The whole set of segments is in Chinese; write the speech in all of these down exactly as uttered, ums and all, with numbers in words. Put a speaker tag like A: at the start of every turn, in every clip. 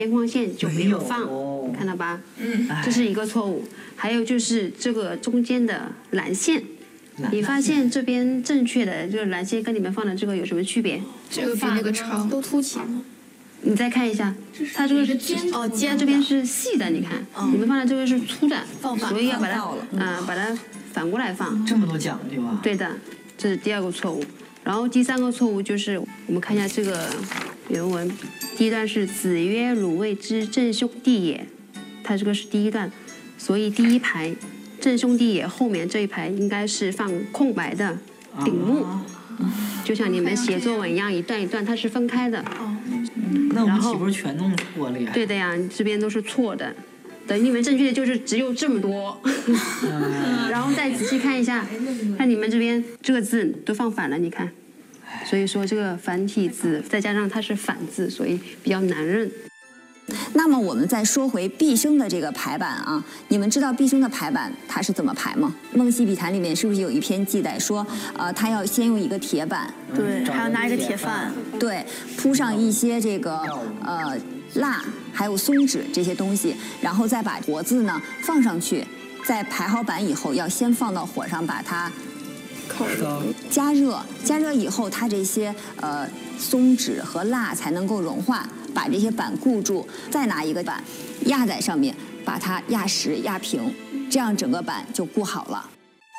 A: 边框线就没有放，有看到吧？嗯，这是一个错误。还有就是这个中间的蓝线，你发现这边正确的这个蓝线跟你们放的这个有什么区别？
B: 这个比那个长，都凸起吗？
A: 你再看一下，它这个是尖哦，尖这边是细的，你看，你们放的这个是粗的，所以要把它嗯把它反过来放。
C: 这么多讲究啊？
A: 对的，这是第二个错误。然后第三个错误就是我们看一下这个原文，第一段是子曰：“汝谓之正兄弟也。”它这个是第一段，所以第一排正兄弟也后面这一排应该是放空白的顶目，就像你们写作文一样，一段一段它是分开的。
C: 那我们岂不是全弄错了呀？
A: 对的呀，这边都是错的。等于你们正确的就是只有这么多，然后再仔细看一下，看你们这边这个字都放反了，你看，所以说这个繁体字再加上它是反字，所以比较难认。
D: 那么我们再说回毕生的这个排版啊，你们知道毕生的排版它是怎么排吗？《梦溪笔谈》里面是不是有一篇记载说，呃，他要先用一个铁板，
B: 对，还要拿一个铁饭，
D: 对，铺上一些这个呃蜡还有松脂这些东西，然后再把活字呢放上去，在排好版以后要先放到火上把它
B: 烤热，
D: 加热，加热以后它这些呃松脂和蜡才能够融化。把这些板固住，再拿一个板压在上面，把它压实压平，这样整个板就固好了。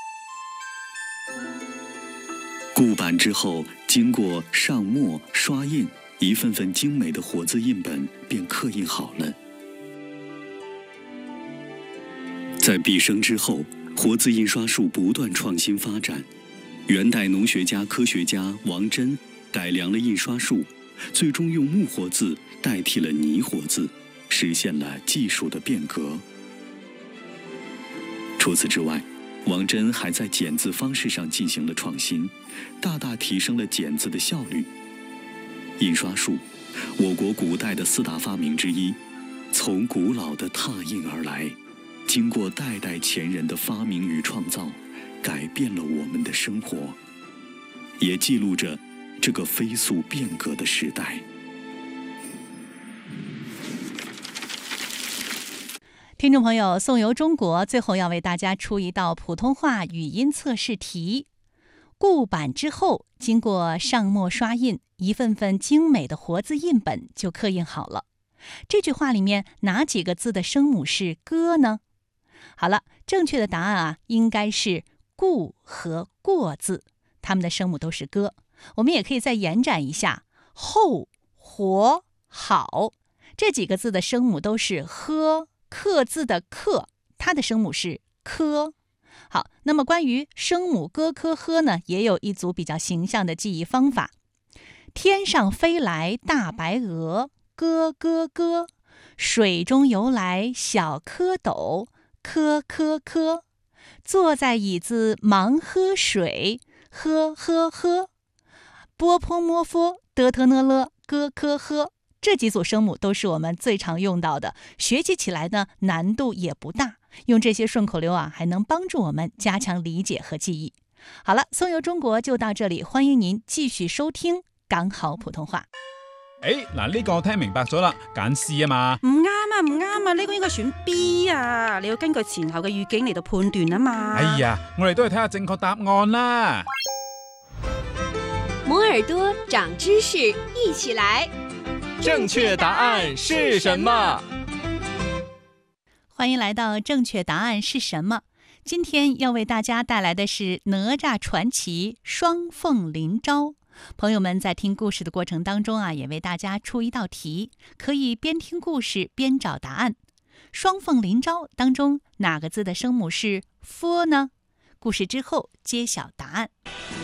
E: 固板之后，经过上墨刷印，一份份精美的活字印本便刻印好了。在毕生之后，活字印刷术不断创新发展。元代农学家、科学家王真改良了印刷术，最终用木活字代替了泥活字，实现了技术的变革。除此之外，王真还在剪字方式上进行了创新，大大提升了剪字的效率。印刷术，我国古代的四大发明之一，从古老的拓印而来，经过代代前人的发明与创造，改变了我们的生活，也记录着这个飞速变革的时代。
F: 听众朋友，颂游中国最后要为大家出一道普通话语音测试题。固板之后，经过上墨刷印，一份份精美的活字印本就刻印好了。这句话里面哪几个字的声母是歌呢？好了，正确的答案啊，应该是固和过字，它们的声母都是歌。我们也可以再延展一下，厚、活、好这几个字的声母都是呵，刻字的刻，它的声母是科。好，那么关于声母歌科呵呢，也有一组比较形象的记忆方法。天上飞来大白鹅，咯咯咯；水中游来小蝌蚪，科科科；坐在椅子忙喝水，喝喝喝；波泼摸佛，得特呢了，咯咯呵。这几组声母都是我们最常用到的，学习起来呢难度也不大，用这些顺口溜啊，还能帮助我们加强理解和记忆。好了，颂游中国就到这里，欢迎您继續收聽講好普通話。
G: 誒，嗱呢個聽明白咗啦，揀 C 啊嘛。
H: 唔啱啊，唔啱啊，呢個應該選 B 啊，你要根據前後嘅語境嚟到判斷啊嘛。
G: 哎呀，我哋都係睇下正確答案啦。
I: 摩耳朵長知識，一起來。
J: 正確答案是什麼？
F: 歡迎來到正確答案是什麼？今天要為大家帶來的是哪吒傳奇雙鳳臨朝。朋友們在聽故事的過程當中啊，也為大家出一道題，可以邊聽故事邊找答案。雙鳳臨朝當中哪個字的聲母是 f 呢？故事之後揭曉答案。